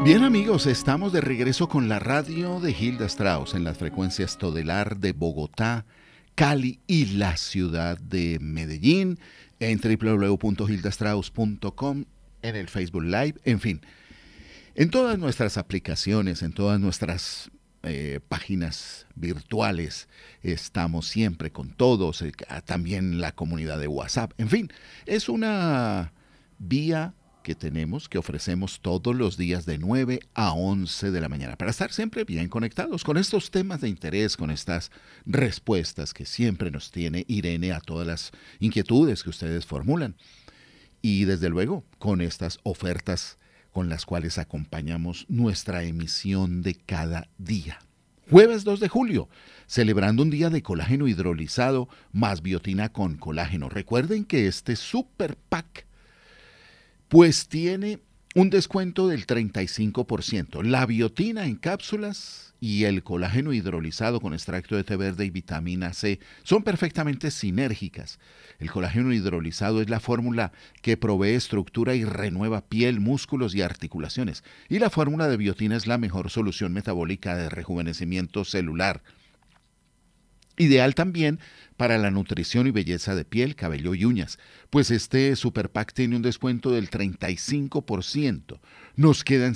Bien amigos, estamos de regreso con la radio de Hilda Strauss en las frecuencias Todelar de Bogotá, Cali y la ciudad de Medellín, en www.hildastrauss.com, en el Facebook Live, en fin, en todas nuestras aplicaciones, en todas nuestras páginas virtuales, estamos siempre con todos, también la comunidad de WhatsApp, en fin, es una vía que tenemos, que ofrecemos todos los días de 9 a 11 de la mañana, para estar siempre bien conectados con estos temas de interés, con estas respuestas que siempre nos tiene Irene a todas las inquietudes que ustedes formulan. Y desde luego, con estas ofertas con las cuales acompañamos nuestra emisión de cada día. Jueves 2 de julio, celebrando un día de colágeno hidrolizado más biotina con colágeno. Recuerden que este Super Pack pues tiene un descuento del 35%. La biotina en cápsulas y el colágeno hidrolizado con extracto de té verde y vitamina C son perfectamente sinérgicas. El colágeno hidrolizado es la fórmula que provee estructura y renueva piel, músculos y articulaciones. Y la fórmula de biotina es la mejor solución metabólica de rejuvenecimiento celular. Ideal también para la nutrición y belleza de piel, cabello y uñas, pues este Super Pack tiene un descuento del 35%. Nos quedan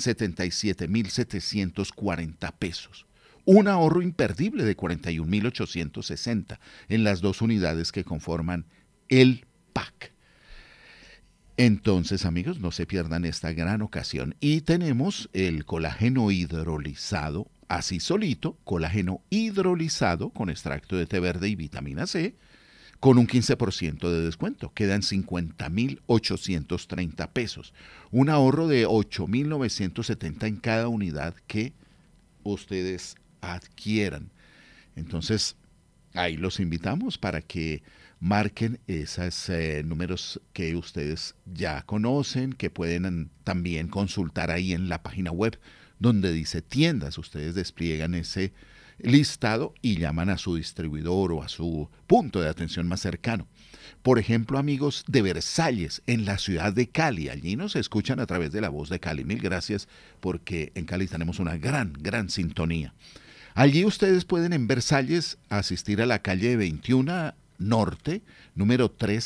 77,740 pesos. Un ahorro imperdible de 41,860 en las dos unidades que conforman el pack. Entonces, amigos, no se pierdan esta gran ocasión. Y tenemos el colágeno hidrolizado, así solito, colágeno hidrolizado con extracto de té verde y vitamina C, con un 15% de descuento. Quedan 50,830 pesos. Un ahorro de 8,970 en cada unidad que ustedes adquieran. Entonces, ahí los invitamos para que marquen esos números que ustedes ya conocen, que pueden también consultar ahí en la página web donde dice tiendas. Ustedes despliegan ese listado y llaman a su distribuidor o a su punto de atención más cercano. Por ejemplo, amigos de Versalles, en la ciudad de Cali, allí nos escuchan a través de La Voz de Cali. Mil gracias, porque en Cali tenemos una gran sintonía. Allí ustedes pueden en Versalles asistir a la calle 21 Norte, número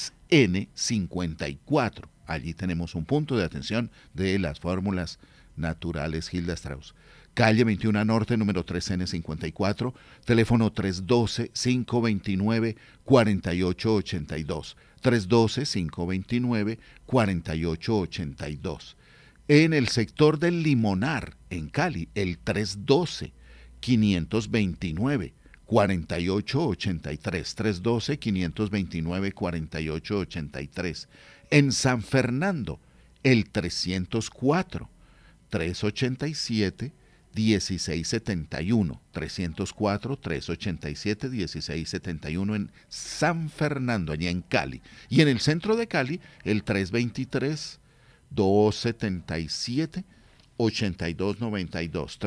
3N54. Allí tenemos un punto de atención de las fórmulas naturales Hilda Strauss. Calle 21 Norte, número 3N54, teléfono 312-529-4882. 312-529-4882. En el sector del Limonar, en Cali, el 312-529-4883. 312-529-4883. En San Fernando, el 304-387-1671. 304-387-1671 en San Fernando, allá en Cali. Y en el centro de Cali, el 323-277-8292.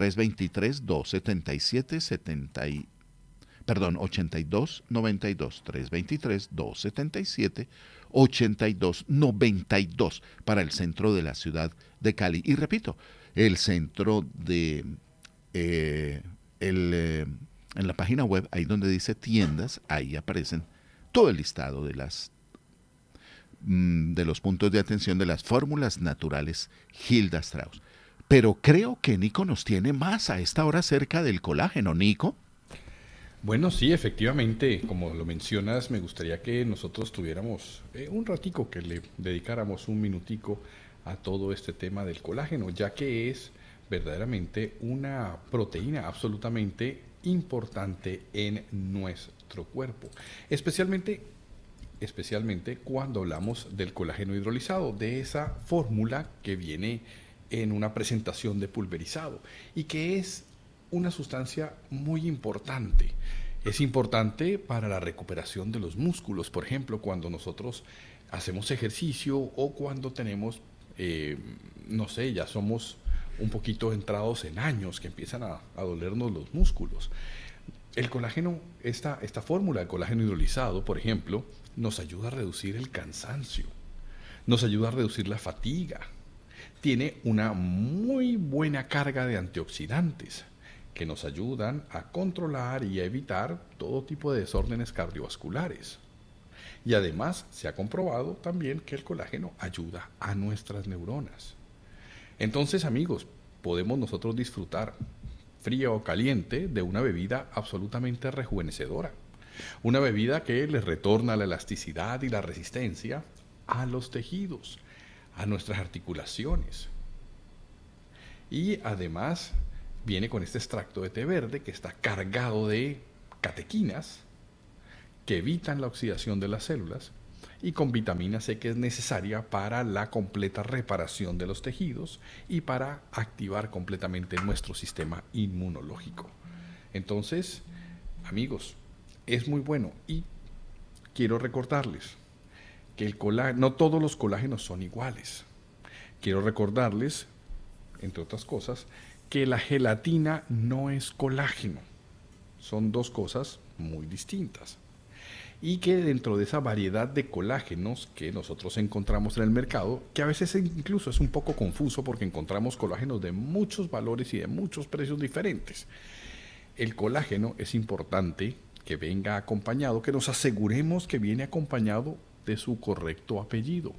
323-277-8292. 323-277-8292 para el centro de la ciudad de Cali. Y repito, el centro de en la página web, ahí donde dice tiendas, ahí aparecen todo el listado de los puntos de atención de las fórmulas naturales Hilda Strauss. Pero creo que Nico nos tiene más a esta hora acerca del colágeno. Nico. Bueno, sí, efectivamente, como lo mencionas, me gustaría que nosotros tuviéramos un ratico, que le dedicáramos un minutico a todo este tema del colágeno, ya que es verdaderamente una proteína absolutamente importante en nuestro cuerpo, especialmente cuando hablamos del colágeno hidrolizado, de esa fórmula que viene en una presentación de pulverizado y que es una sustancia muy importante. Es importante para la recuperación de los músculos, por ejemplo, cuando nosotros hacemos ejercicio o cuando tenemos, ya somos un poquito entrados en años, que empiezan a dolernos los músculos. El colágeno, esta fórmula de colágeno hidrolizado, por ejemplo, nos ayuda a reducir el cansancio, nos ayuda a reducir la fatiga, tiene una muy buena carga de antioxidantes que nos ayudan a controlar y a evitar todo tipo de desórdenes cardiovasculares. Y además se ha comprobado también que el colágeno ayuda a nuestras neuronas. Entonces, amigos, podemos nosotros disfrutar, fría o caliente, de una bebida absolutamente rejuvenecedora. Una bebida que les retorna la elasticidad y la resistencia a los tejidos, a nuestras articulaciones. Y además viene con este extracto de té verde que está cargado de catequinas que evitan la oxidación de las células y con vitamina C que es necesaria para la completa reparación de los tejidos y para activar completamente nuestro sistema inmunológico. Entonces, amigos, es muy bueno y quiero recordarles que no todos los colágenos son iguales. Quiero recordarles, entre otras cosas, que la gelatina no es colágeno. Son dos cosas muy distintas. Y que dentro de esa variedad de colágenos que nosotros encontramos en el mercado, que a veces incluso es un poco confuso porque encontramos colágenos de muchos valores y de muchos precios diferentes. El colágeno es importante que venga acompañado, que nos aseguremos que viene acompañado de su correcto apellido,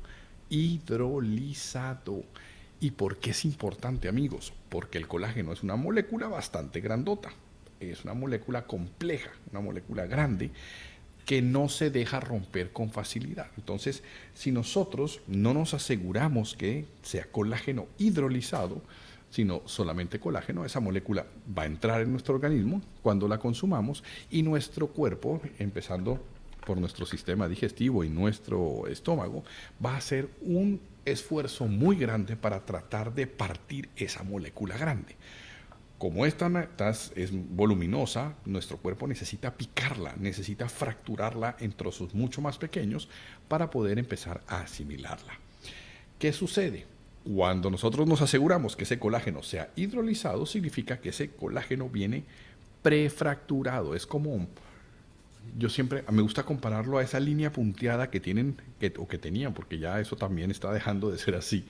hidrolizado. ¿Y por qué es importante, amigos? Porque el colágeno es una molécula bastante grandota, es una molécula compleja, una molécula grande, que no se deja romper con facilidad. Entonces, si nosotros no nos aseguramos que sea colágeno hidrolizado, sino solamente colágeno, esa molécula va a entrar en nuestro organismo cuando la consumamos y nuestro cuerpo, empezando por nuestro sistema digestivo y nuestro estómago, va a hacer un esfuerzo muy grande para tratar de partir esa molécula grande. Como esta es voluminosa, nuestro cuerpo necesita picarla, necesita fracturarla en trozos mucho más pequeños para poder empezar a asimilarla. ¿Qué sucede? Cuando nosotros nos aseguramos que ese colágeno sea hidrolizado, significa que ese colágeno viene prefracturado. Es como, yo siempre me gusta compararlo a esa línea punteada que tienen, o que tenían, porque ya eso también está dejando de ser así.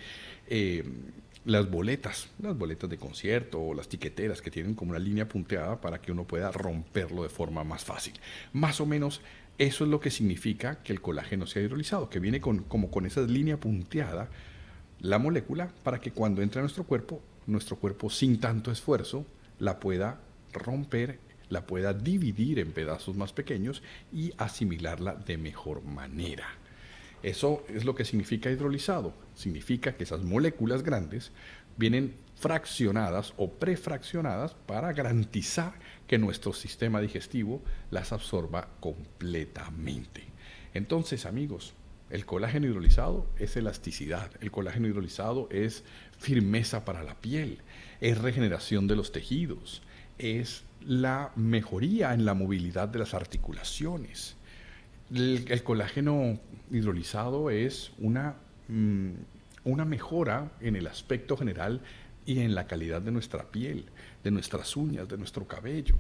Las boletas de concierto o las tiqueteras que tienen como una línea punteada para que uno pueda romperlo de forma más fácil. Más o menos eso es lo que significa que el colágeno sea hidrolizado, que viene como con esa línea punteada la molécula para que cuando entre a nuestro cuerpo sin tanto esfuerzo la pueda romper, la pueda dividir en pedazos más pequeños y asimilarla de mejor manera. Eso es lo que significa hidrolizado. Significa que esas moléculas grandes vienen fraccionadas o prefraccionadas para garantizar que nuestro sistema digestivo las absorba completamente. Entonces, amigos, el colágeno hidrolizado es elasticidad, el colágeno hidrolizado es firmeza para la piel, es regeneración de los tejidos, es la mejoría en la movilidad de las articulaciones. El colágeno hidrolizado es una mejora en el aspecto general y en la calidad de nuestra piel, de nuestras uñas, de nuestro cabello,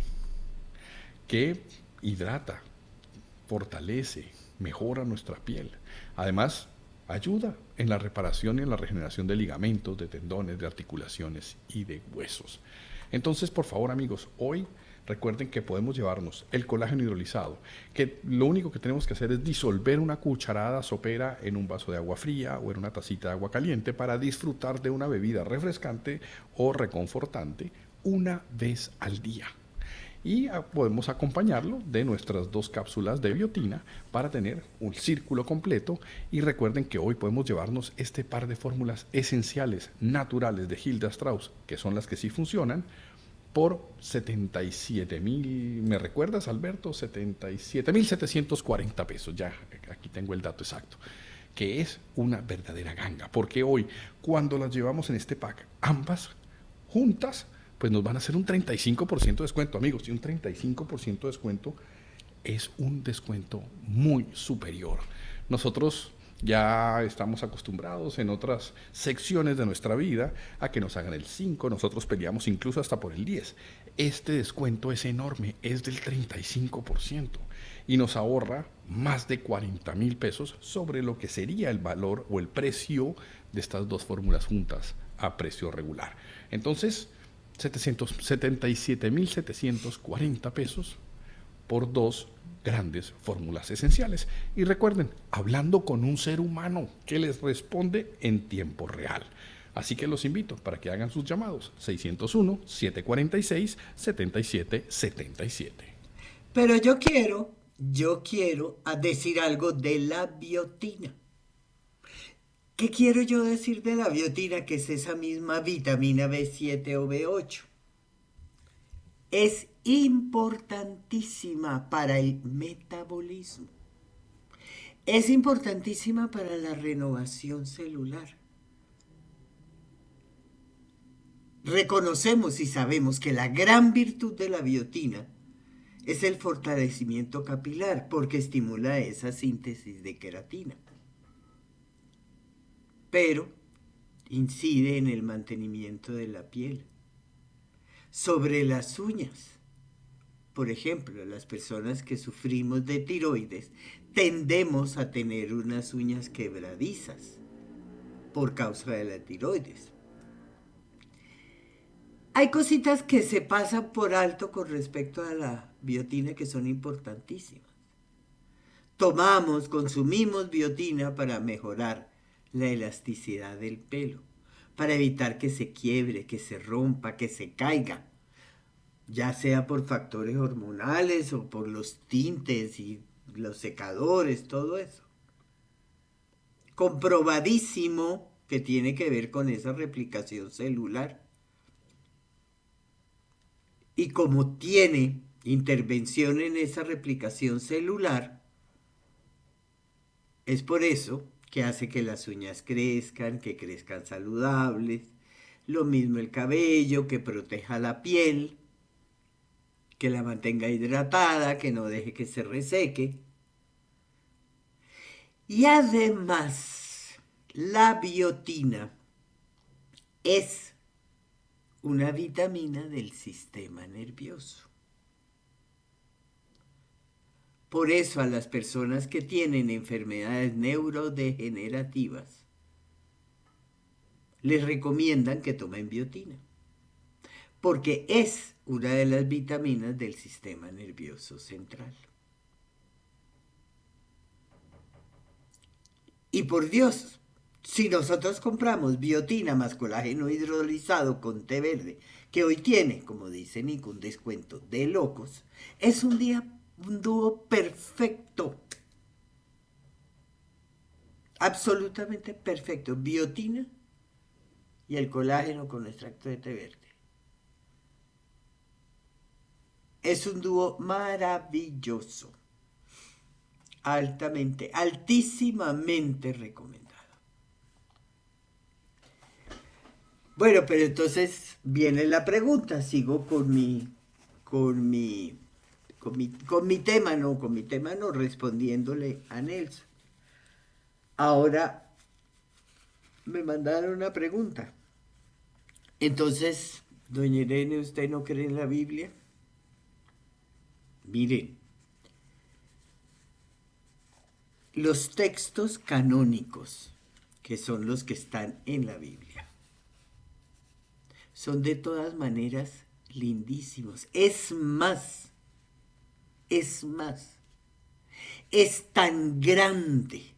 que hidrata, fortalece, mejora nuestra piel. Además, ayuda en la reparación y en la regeneración de ligamentos, de tendones, de articulaciones y de huesos. Entonces, por favor, amigos, hoy recuerden que podemos llevarnos el colágeno hidrolizado, que lo único que tenemos que hacer es disolver una cucharada sopera en un vaso de agua fría o en una tacita de agua caliente para disfrutar de una bebida refrescante o reconfortante una vez al día. Y podemos acompañarlo de nuestras 2 cápsulas de biotina para tener un círculo completo. Y recuerden que hoy podemos llevarnos este par de fórmulas esenciales, naturales de Hilda Strauss, que son las que sí funcionan, por 77,000, ¿me recuerdas, Alberto? 77,740 pesos, ya aquí tengo el dato exacto, que es una verdadera ganga, porque hoy, cuando las llevamos en este pack, ambas juntas, pues nos van a hacer un 35% de descuento, amigos, y un 35% de descuento es un descuento muy superior. Nosotros ya estamos acostumbrados en otras secciones de nuestra vida a que nos hagan el 5, nosotros peleamos incluso hasta por el 10. Este descuento es enorme, es del 35% y nos ahorra más de 40,000 pesos sobre lo que sería el valor o el precio de estas 2 fórmulas juntas a precio regular. Entonces, 77.740 pesos por dos grandes fórmulas esenciales. Y recuerden, hablando con un ser humano que les responde en tiempo real. Así que los invito para que hagan sus llamados. 601-746-7777. Pero yo quiero decir algo de la biotina. ¿Qué quiero yo decir de la biotina? Que es esa misma vitamina B7 o B8. Es importantísima para el metabolismo. Es importantísima para la renovación celular. Reconocemos y sabemos que la gran virtud de la biotina es el fortalecimiento capilar, porque estimula esa síntesis de queratina. Pero incide en el mantenimiento de la piel. Sobre las uñas. Por ejemplo, las personas que sufrimos de tiroides tendemos a tener unas uñas quebradizas por causa de la tiroides. Hay cositas que se pasan por alto con respecto a la biotina que son importantísimas. Consumimos biotina para mejorar la elasticidad del pelo, para evitar que se quiebre, que se rompa, que se caiga, ya sea por factores hormonales o por los tintes y los secadores, todo eso. Comprobadísimo que tiene que ver con esa replicación celular. Y como tiene intervención en esa replicación celular, es por eso que hace que las uñas crezcan, que crezcan saludables, lo mismo el cabello, que proteja la piel, que la mantenga hidratada, que no deje que se reseque. Y además, la biotina es una vitamina del sistema nervioso. Por eso a las personas que tienen enfermedades neurodegenerativas les recomiendan que tomen biotina, porque es una de las vitaminas del sistema nervioso central. Y por Dios, si nosotros compramos biotina más colágeno hidrolizado con té verde, que hoy tiene, como dice Nico, un descuento de locos, es un dúo perfecto. Absolutamente perfecto. Biotina y el colágeno con extracto de té verde. Es un dúo maravilloso. Altísimamente recomendado. Bueno, pero entonces viene la pregunta. Sigo con mi tema, no, respondiéndole a Nelson. Ahora me mandaron una pregunta. Entonces, doña Irene, ¿usted no cree en la Biblia? Miren, los textos canónicos, que son los que están en la Biblia, son de todas maneras lindísimos. Es más, es tan grande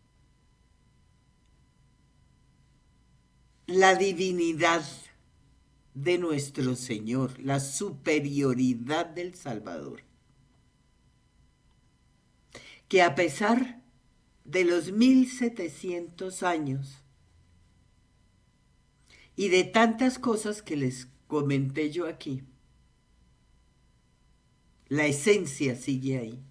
la divinidad de nuestro Señor, la superioridad del Salvador, que a pesar de los 1700 años y de tantas cosas que les comenté yo aquí, la esencia sigue ahí.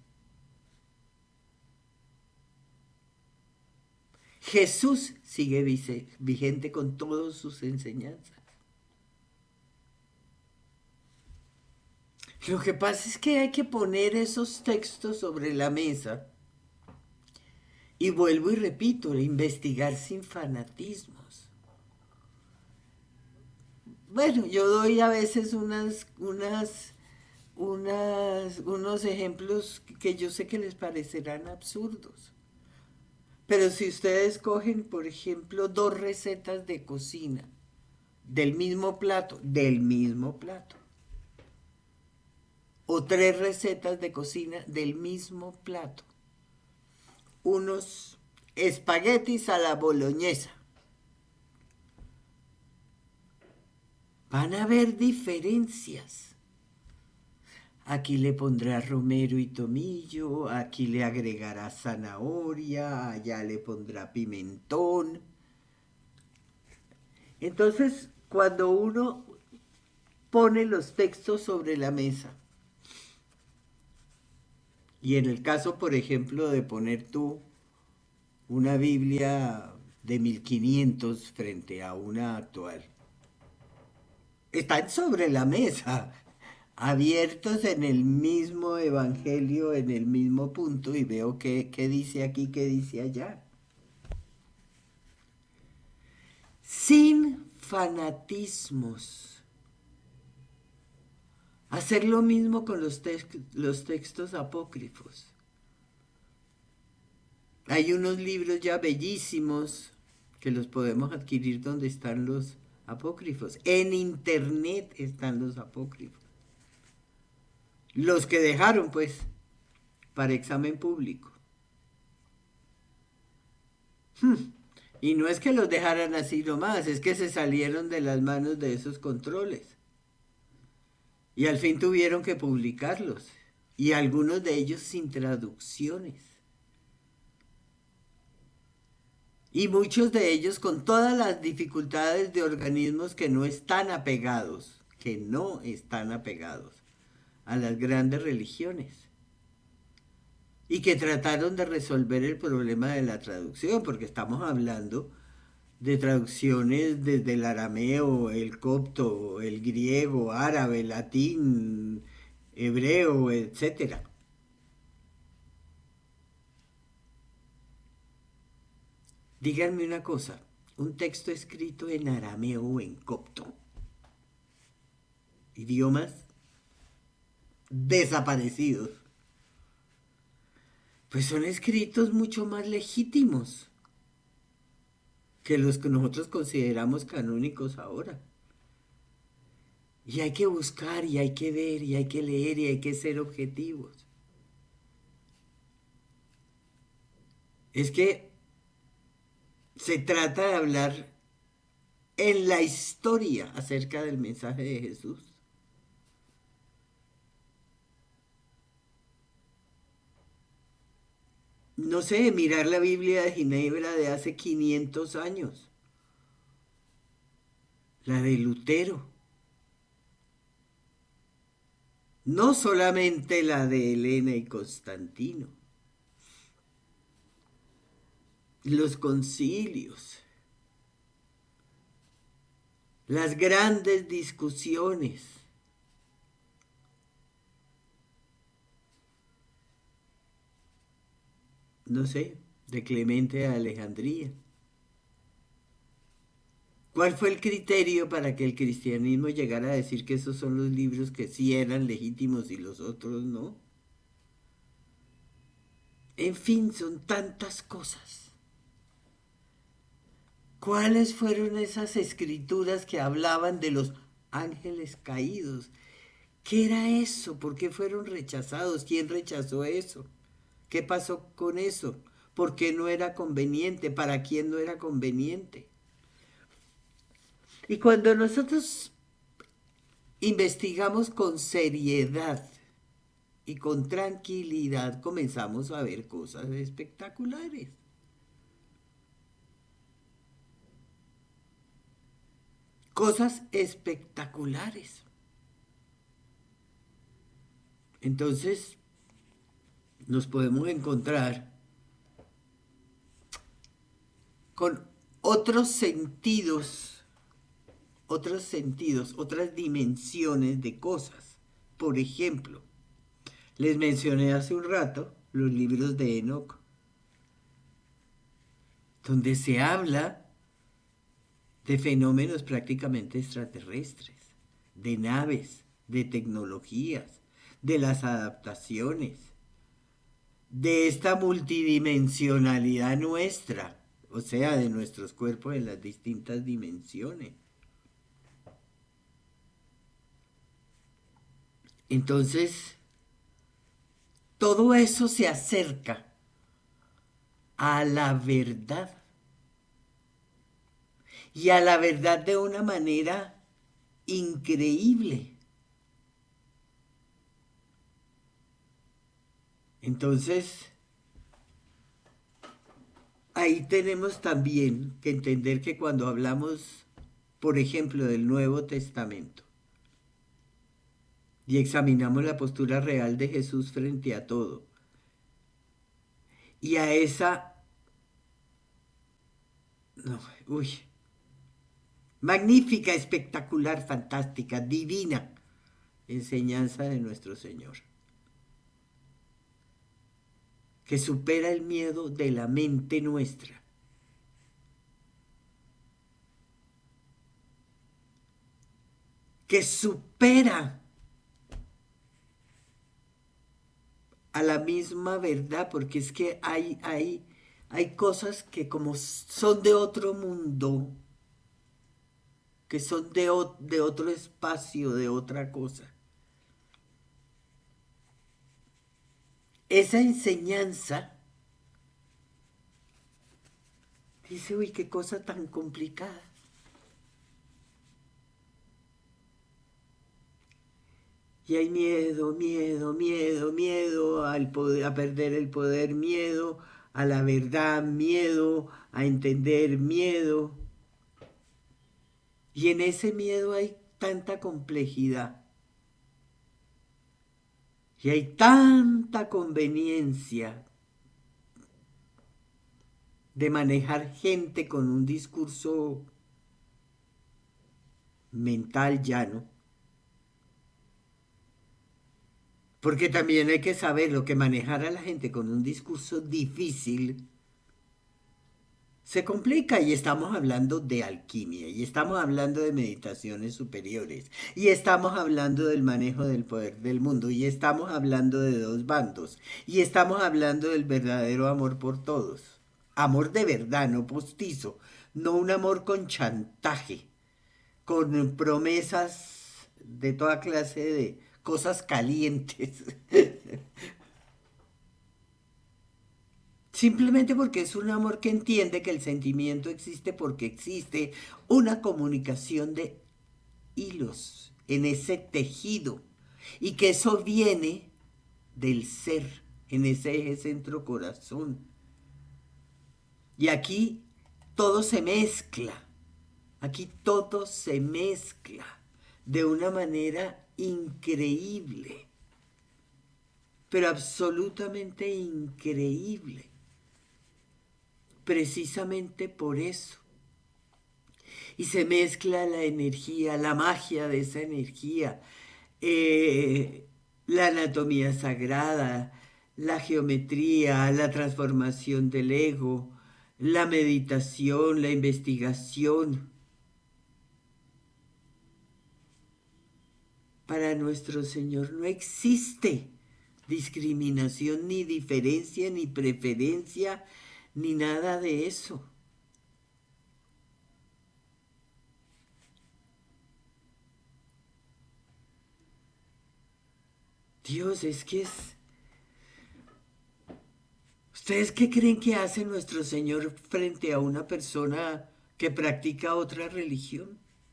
Jesús sigue vigente con todas sus enseñanzas. Lo que pasa es que hay que poner esos textos sobre la mesa. Y vuelvo y repito, investigar sin fanatismos. Bueno, yo doy a veces unos ejemplos que yo sé que les parecerán absurdos. Pero si ustedes cogen, por ejemplo, 2 recetas de cocina del mismo plato, del mismo plato. O 3 recetas de cocina del mismo plato. Unos espaguetis a la boloñesa. Van a haber diferencias. Aquí le pondrá romero y tomillo, aquí le agregará zanahoria, allá le pondrá pimentón. Entonces, cuando uno pone los textos sobre la mesa, y en el caso, por ejemplo, de poner tú una Biblia de 1500 frente a una actual, están sobre la mesa, abiertos en el mismo evangelio, en el mismo punto, y veo qué dice aquí, qué dice allá. Sin fanatismos. Hacer lo mismo con los textos apócrifos. Hay unos libros ya bellísimos que los podemos adquirir donde están los apócrifos. En internet están los apócrifos. Los que dejaron, pues, para examen público. Y no es que los dejaran así nomás, es que se salieron de las manos de esos controles. Y al fin tuvieron que publicarlos. Y algunos de ellos sin traducciones. Y muchos de ellos con todas las dificultades de organismos que no están apegados a las grandes religiones. Y que trataron de resolver el problema de la traducción, porque estamos hablando de traducciones desde el arameo, el copto, el griego, árabe, latín, hebreo, etc. Díganme una cosa, un texto escrito en arameo o en copto, idiomas desaparecidos, pues son escritos mucho más legítimos que los que nosotros consideramos canónicos ahora. Y hay que buscar, y hay que ver, y hay que leer, y hay que ser objetivos. Es que se trata de hablar en la historia acerca del mensaje de Jesús. No sé, mirar la Biblia de Ginebra de hace 500 años. La de Lutero. No solamente la de Helena y Constantino. Los concilios. Las grandes discusiones. No sé, de Clemente de Alejandría. ¿Cuál fue el criterio para que el cristianismo llegara a decir que esos son los libros que sí eran legítimos y los otros no? En fin, son tantas cosas. ¿Cuáles fueron esas escrituras que hablaban de los ángeles caídos? ¿Qué era eso? ¿Por qué fueron rechazados? ¿Quién rechazó eso? ¿Qué pasó con eso? ¿Por qué no era conveniente? ¿Para quién no era conveniente? Y cuando nosotros investigamos con seriedad y con tranquilidad, comenzamos a ver cosas espectaculares. Cosas espectaculares. Entonces, nos podemos encontrar con otras dimensiones de cosas. Por ejemplo, les mencioné hace un rato los libros de Enoch, donde se habla de fenómenos prácticamente extraterrestres, de naves, de tecnologías, de las adaptaciones, de esta multidimensionalidad nuestra, o sea, de nuestros cuerpos en las distintas dimensiones. Entonces, todo eso se acerca a la verdad. Y a la verdad de una manera increíble. Entonces, ahí tenemos también que entender que cuando hablamos, por ejemplo, del Nuevo Testamento, y examinamos la postura real de Jesús frente a todo, y a esa, no, magnífica, espectacular, fantástica, divina enseñanza de nuestro Señor, que supera el miedo de la mente nuestra. Que supera a la misma verdad, porque es que hay cosas que como son de otro mundo, que son de otro espacio, de otra cosa. Esa enseñanza, dice, uy, qué cosa tan complicada. Y hay miedo, miedo, miedo, miedo al poder, a perder el poder, miedo a la verdad, miedo a entender, miedo. Y en ese miedo hay tanta complejidad. Y hay tanta conveniencia de manejar gente con un discurso mental llano. Porque también hay que saber lo que manejar a la gente con un discurso difícil se complica, y estamos hablando de alquimia, y estamos hablando de meditaciones superiores, y estamos hablando del manejo del poder del mundo, y estamos hablando de dos bandos, y estamos hablando del verdadero amor por todos. Amor de verdad, no postizo, no un amor con chantaje, con promesas de toda clase de cosas calientes. Simplemente porque es un amor que entiende que el sentimiento existe porque existe una comunicación de hilos en ese tejido, y que eso viene del ser, en ese eje centro corazón. Y aquí todo se mezcla, aquí todo se mezcla de una manera increíble, pero absolutamente increíble. Precisamente por eso. Y se mezcla la energía, la magia de esa energía, la anatomía sagrada, la geometría, la transformación del ego, la meditación, la investigación. Para nuestro Señor no existe discriminación, ni diferencia, ni preferencia, ni nada de eso. Dios, es que es... ¿Ustedes qué creen que hace nuestro Señor frente a una persona que practica otra religión?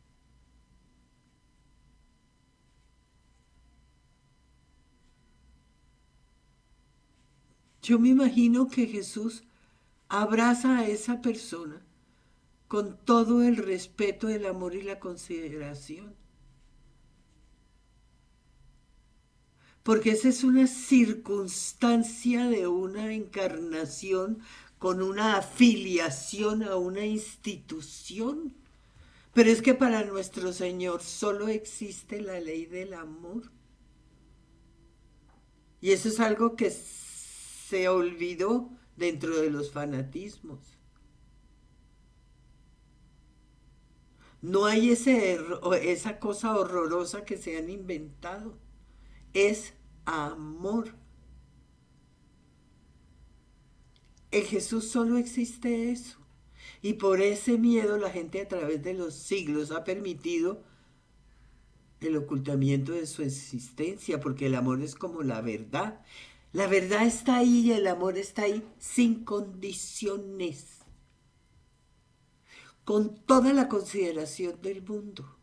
Yo me imagino que Jesús abraza a esa persona con todo el respeto, el amor y la consideración. Porque esa es una circunstancia de una encarnación con una afiliación a una institución. Pero es que para nuestro Señor solo existe la ley del amor. Y eso es algo que se olvidó dentro de los fanatismos. No hay esa cosa horrorosa que se han inventado. Es amor. En Jesús solo existe eso. Y por ese miedo la gente a través de los siglos ha permitido el ocultamiento de su existencia, porque el amor es como la verdad. La verdad está ahí y el amor está ahí sin condiciones, con toda la consideración del mundo,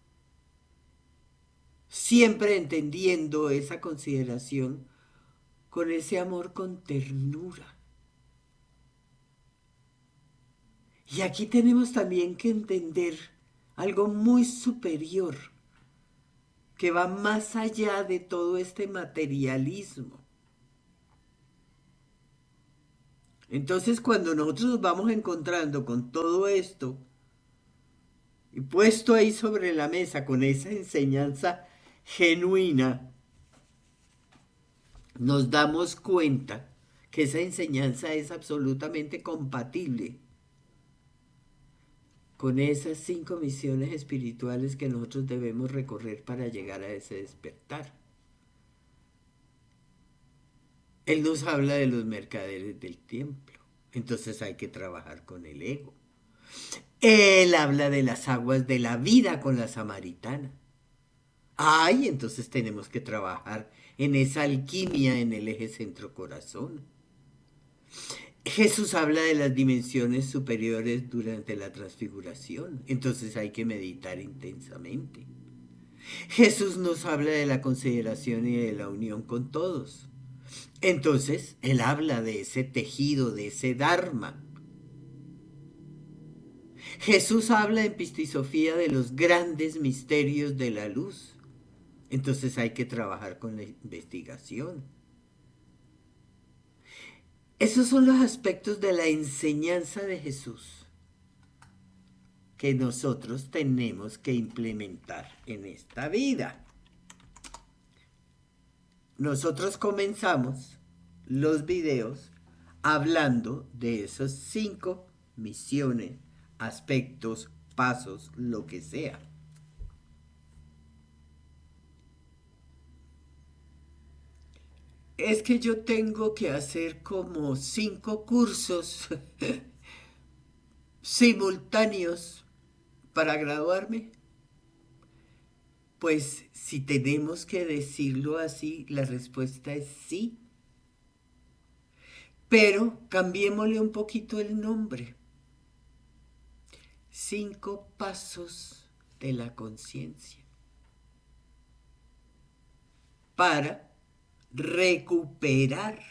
siempre entendiendo esa consideración con ese amor con ternura. Y aquí tenemos también que entender algo muy superior, que va más allá de todo este materialismo. Entonces, cuando nosotros nos vamos encontrando con todo esto, y puesto ahí sobre la mesa con esa enseñanza genuina, nos damos cuenta que esa enseñanza es absolutamente compatible con esas 5 misiones espirituales que nosotros debemos recorrer para llegar a ese despertar. Él nos habla de los mercaderes del templo, entonces hay que trabajar con el ego. Él habla de las aguas de la vida con la samaritana. Ay, entonces tenemos que trabajar en esa alquimia en el eje centro-corazón. Jesús habla de las dimensiones superiores durante la transfiguración, entonces hay que meditar intensamente. Jesús nos habla de la consideración y de la unión con todos. Entonces, Él habla de ese tejido, de ese dharma. Jesús habla en Pistisofía de los grandes misterios de la luz. Entonces hay que trabajar con la investigación. Esos son los aspectos de la enseñanza de Jesús que nosotros tenemos que implementar en esta vida. Nosotros comenzamos los videos hablando de esos 5 misiones, aspectos, pasos, lo que sea. Es que yo tengo que hacer como 5 cursos simultáneos para graduarme. Pues si tenemos que decirlo así, la respuesta es sí. Pero cambiémosle un poquito el nombre. 5 pasos de la conciencia para recuperar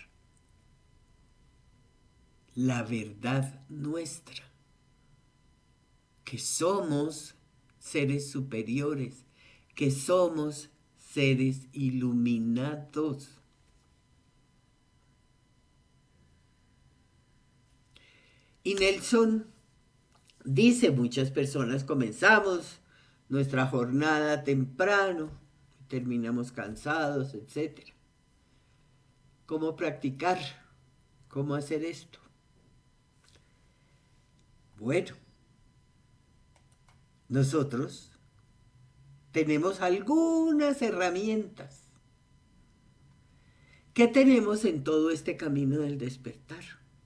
la verdad nuestra, que somos seres superiores, que somos seres iluminados. Y Nelson dice, muchas personas comenzamos nuestra jornada temprano, terminamos cansados, etc. ¿Cómo practicar? ¿Cómo hacer esto? Bueno, nosotros tenemos algunas herramientas que tenemos en todo este camino del despertar.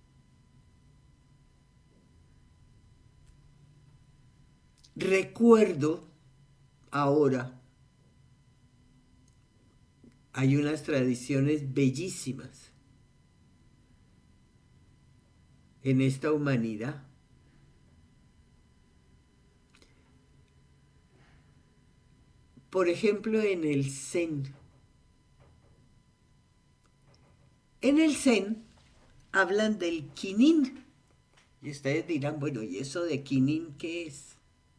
Recuerdo ahora, hay unas tradiciones bellísimas en esta humanidad. Por ejemplo, en el Zen. En el Zen hablan del Kinin. Y ustedes dirán, bueno, ¿y eso de Kinin qué es?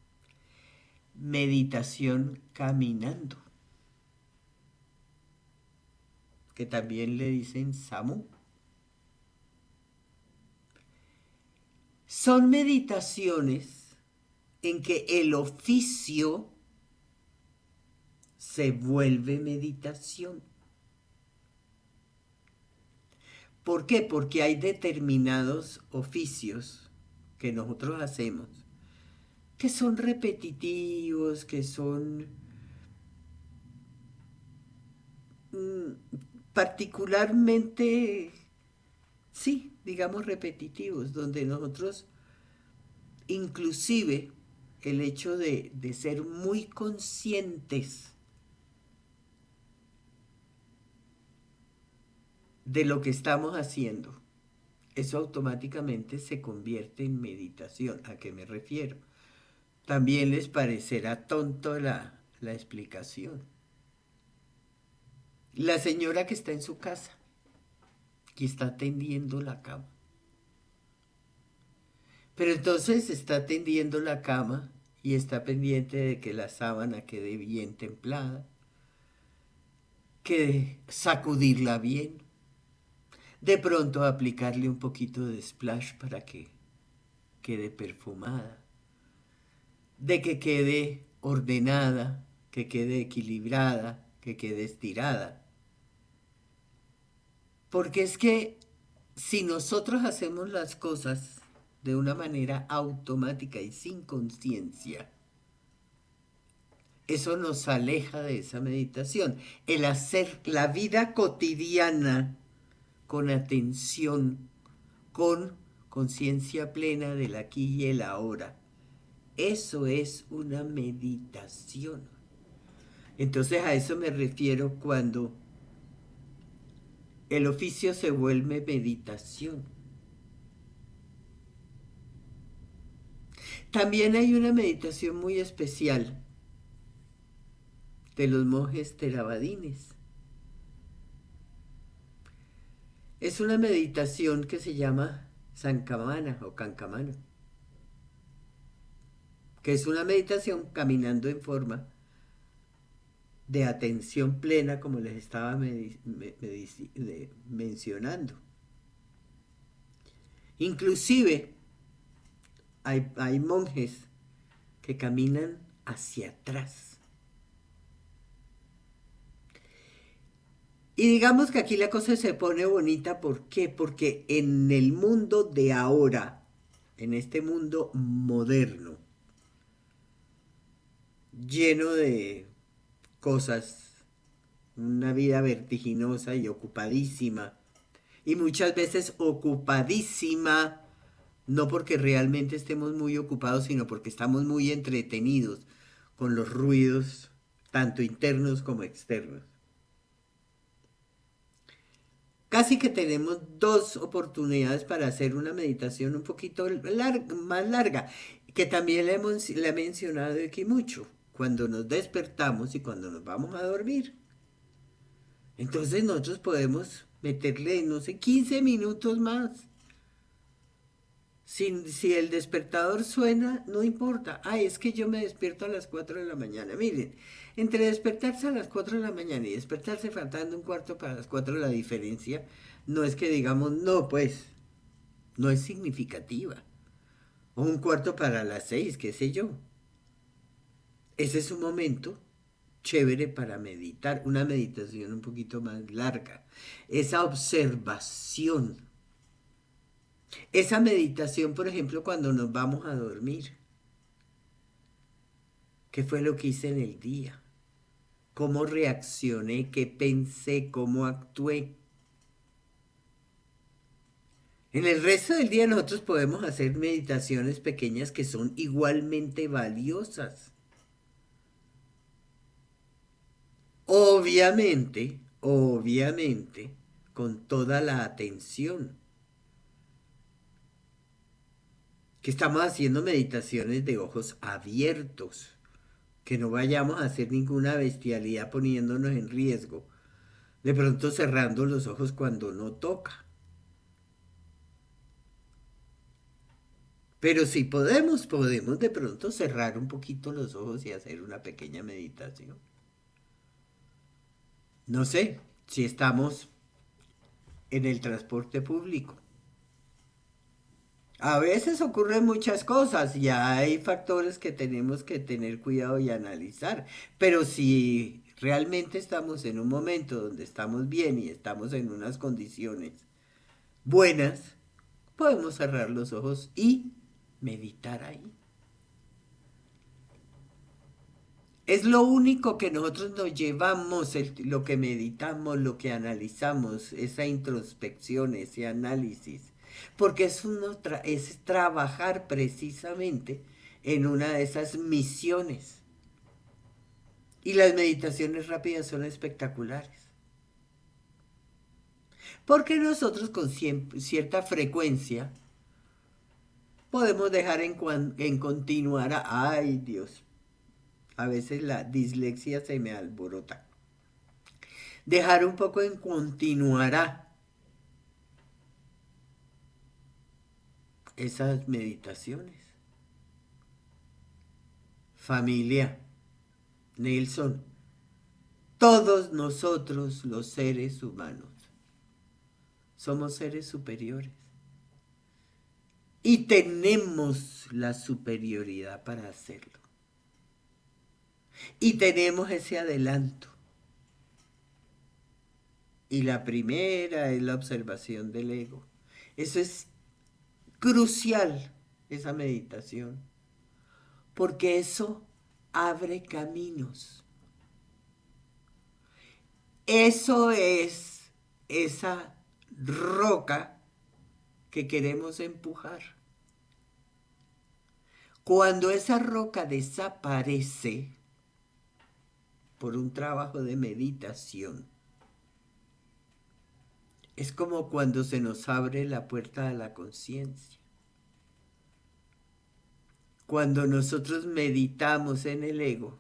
Meditación caminando, que también le dicen Samu. Son meditaciones en que el oficio se vuelve meditación. ¿Por qué? Porque hay determinados oficios que nosotros hacemos que son repetitivos, que son particularmente, sí, digamos repetitivos, donde nosotros inclusive el hecho de ser muy conscientes de lo que estamos haciendo, eso automáticamente se convierte en meditación. ¿A qué me refiero? También les parecerá tonto la explicación. La señora que está en su casa, que está tendiendo la cama. Pero entonces está tendiendo la cama y está pendiente de que la sábana quede bien templada, que sacudirla bien, de pronto aplicarle un poquito de splash para que quede perfumada, de que quede ordenada, que quede equilibrada, que quede estirada. Porque es que si nosotros hacemos las cosas de una manera automática y sin conciencia, eso nos aleja de esa meditación. El hacer la vida cotidiana con atención, con conciencia plena del aquí y el ahora. Eso es una meditación. Entonces a eso me refiero cuando el oficio se vuelve meditación. También hay una meditación muy especial de los monjes theravadines. Es una meditación que se llama Sankamana o Kankamana, que es una meditación caminando en forma de atención plena, como les estaba mencionando. Inclusive hay monjes que caminan hacia atrás. Y digamos que aquí la cosa se pone bonita, ¿por qué? Porque en el mundo de ahora, en este mundo moderno, lleno de cosas, una vida vertiginosa y ocupadísima, y muchas veces ocupadísima, no porque realmente estemos muy ocupados, sino porque estamos muy entretenidos con los ruidos, tanto internos como externos. Casi que tenemos dos oportunidades para hacer una meditación un poquito más larga, que también la he mencionado aquí mucho, cuando nos despertamos y cuando nos vamos a dormir. Entonces nosotros podemos meterle, no sé, 15 minutos más. Si el despertador suena, no importa. Ay, es que yo me despierto a las 4 de la mañana. Miren, entre despertarse a las 4 de la mañana y despertarse faltando un cuarto para las 4, la diferencia no es que digamos, no, pues, no es significativa. O un cuarto para las 6, qué sé yo. Ese es un momento chévere para meditar, una meditación un poquito más larga. Esa observación. Esa meditación, por ejemplo, cuando nos vamos a dormir. ¿Qué fue lo que hice en el día? ¿Cómo reaccioné? ¿Qué pensé? ¿Cómo actué? En el resto del día nosotros podemos hacer meditaciones pequeñas que son igualmente valiosas. Obviamente, con toda la atención. Que estamos haciendo meditaciones de ojos abiertos. Que no vayamos a hacer ninguna bestialidad poniéndonos en riesgo. De pronto cerrando los ojos cuando no toca. Pero si podemos de pronto cerrar un poquito los ojos y hacer una pequeña meditación. No sé si estamos en el transporte público. A veces ocurren muchas cosas y hay factores que tenemos que tener cuidado y analizar. Pero si realmente estamos en un momento donde estamos bien y estamos en unas condiciones buenas, podemos cerrar los ojos y meditar ahí. Es lo único que nosotros nos llevamos, lo que meditamos, lo que analizamos, esa introspección, ese análisis. Porque es trabajar precisamente en una de esas misiones. Y las meditaciones rápidas son espectaculares. Porque nosotros con cierta frecuencia podemos dejar en continuar ay Dios, a veces la dislexia se me alborota. Dejar un poco en continuará esas meditaciones. Familia, Nelson, todos nosotros los seres humanos somos seres superiores y tenemos la superioridad para hacerlo. Y tenemos ese adelanto. Y la primera es la observación del ego. Eso es crucial, esa meditación, porque eso abre caminos. Eso es esa roca que queremos empujar. Cuando esa roca desaparece por un trabajo de meditación, es como cuando se nos abre la puerta a la conciencia. Cuando nosotros meditamos en el ego,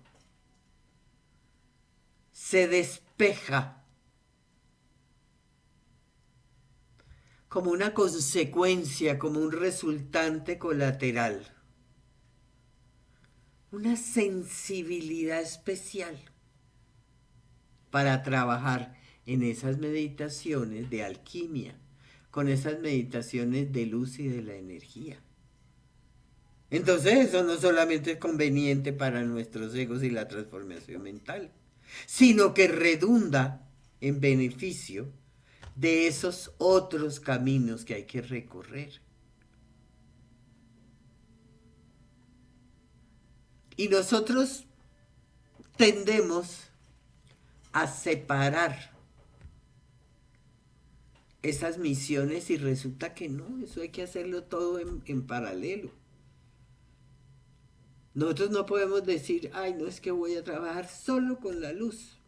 se despeja como una consecuencia, como un resultante colateral. Una sensibilidad especial para trabajar en esas meditaciones de alquimia, con esas meditaciones de luz y de la energía. Entonces eso no solamente es conveniente para nuestros egos y la transformación mental, sino que redunda en beneficio de esos otros caminos que hay que recorrer. Y nosotros tendemos a separar esas misiones y resulta que no, eso hay que hacerlo todo en paralelo. Nosotros no podemos decir, ay, no es que voy a trabajar solo con la luz,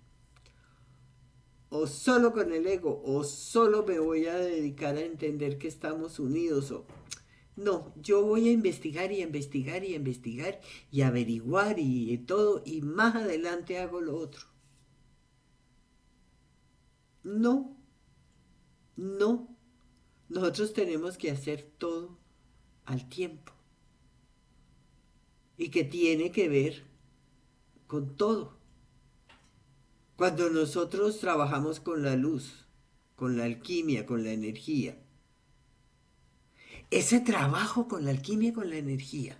o solo con el ego, o solo me voy a dedicar a entender que estamos unidos, o no, yo voy a investigar y a investigar y a investigar y a averiguar y todo, y más adelante hago lo otro. No, no, nosotros tenemos que hacer todo al tiempo y que tiene que ver con todo. Cuando nosotros trabajamos con la luz, con la alquimia, con la energía, ese trabajo con la alquimia y con la energía,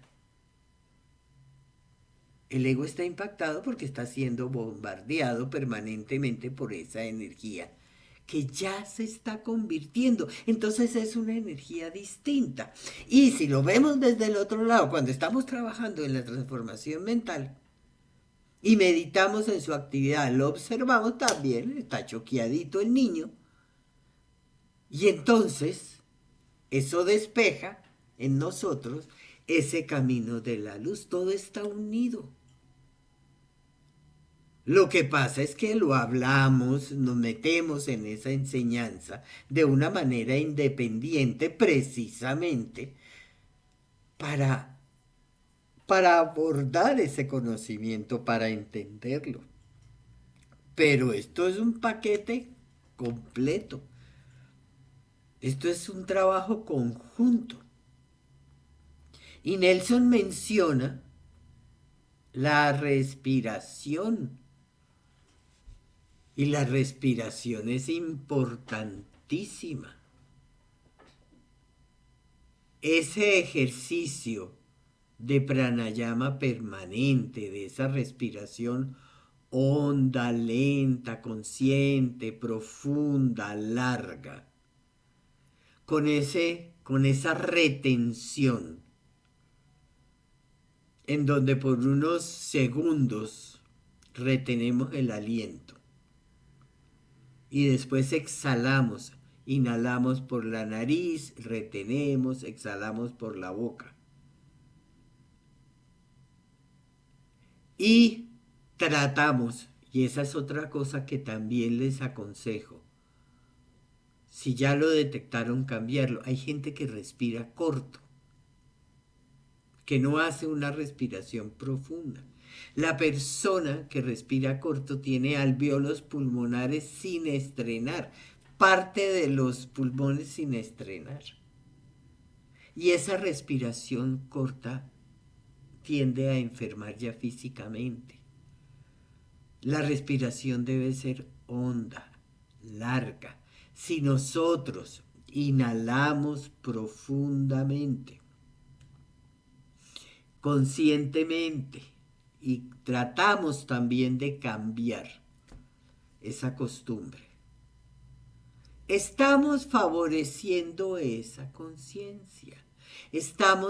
el ego está impactado porque está siendo bombardeado permanentemente por esa energía que ya se está convirtiendo. Entonces es una energía distinta. Y si lo vemos desde el otro lado, cuando estamos trabajando en la transformación mental y meditamos en su actividad, lo observamos también, está choqueadito el niño. Y entonces eso despeja en nosotros ese camino de la luz. Todo está unido. Lo que pasa es que lo hablamos, nos metemos en esa enseñanza de una manera independiente precisamente para, para abordar ese conocimiento, para entenderlo. Pero esto es un paquete completo. Esto es un trabajo conjunto. Y Nelson menciona la respiración. Y la respiración es importantísima. Ese ejercicio de pranayama permanente, de esa respiración honda, lenta, consciente, profunda, larga, con esa retención, en donde por unos segundos retenemos el aliento. Y después exhalamos, inhalamos por la nariz, retenemos, exhalamos por la boca. Y tratamos, y esa es otra cosa que también les aconsejo, Si ya lo detectaron, cambiarlo. Hay gente que respira corto, que no hace una respiración profunda. La persona que respira corto tiene alvéolos pulmonares sin estrenar, parte de los pulmones sin estrenar. Y esa respiración corta tiende a enfermar ya físicamente. La respiración debe ser honda, larga. Si nosotros inhalamos profundamente, conscientemente, y tratamos también de cambiar esa costumbre, estamos favoreciendo esa conciencia. Estamos